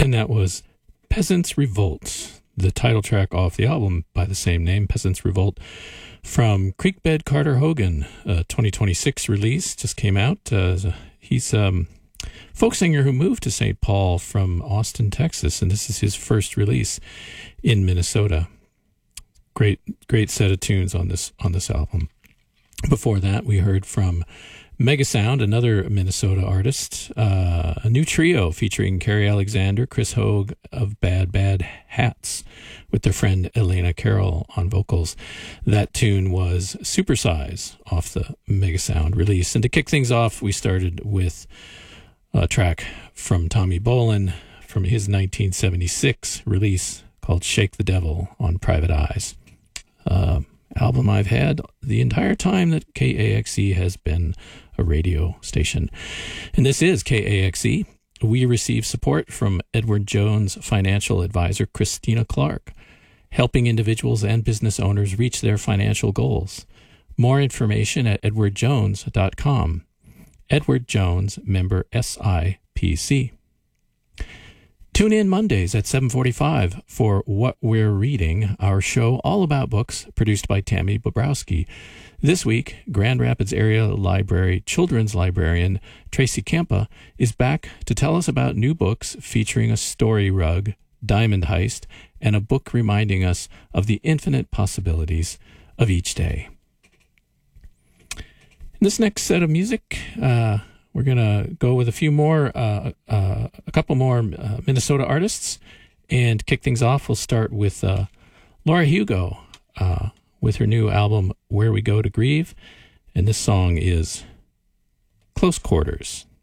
And that was Peasants Revolt, the title track off the album by the same name, Peasants Revolt, from Creekbed Carter Hogan, a 2026 release, just came out. He's a folk singer who moved to St. Paul from Austin, Texas, and this is his first release in Minnesota. Great set of tunes on this album. Before that, we heard from Megasound, another Minnesota artist, a new trio featuring Carrie Alexander, Chris Hogue of Bad Bad Hats, with their friend Elena Carroll on vocals. That tune was Supersize off the Megasound release. And to kick things off, we started with a track from Tommy Bolin from his 1976 release called Shake the Devil on Private Eyes. Album I've had the entire time that KAXE has been a radio station. And this is KAXE. We receive support from Edward Jones financial advisor Christina Clark, helping individuals and business owners reach their financial goals. More information at edwardjones.com. Edward Jones, member SIPC. Tune in Mondays at 7:45 for What We're Reading, our show all about books, produced by Tammy Bobrowski. This week, Grand Rapids Area Library children's librarian Tracy Kempa is back to tell us about new books featuring a story rug, diamond heist, and a book reminding us of the infinite possibilities of each day. In this next set of music, we're going to go with a couple more Minnesota artists, and kick things off. We'll start with Laura Hugo with her new album, Where We Go to Grieve, and this song is Close Quarters.